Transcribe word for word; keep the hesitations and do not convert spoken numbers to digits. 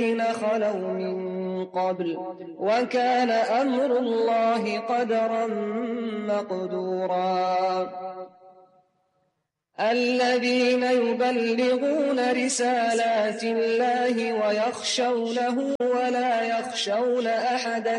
خلوا من قبل وكان أمر الله قدرا مقدورا الذين يبلغون رسالات الله ويخشونه ولا يخشون أحدا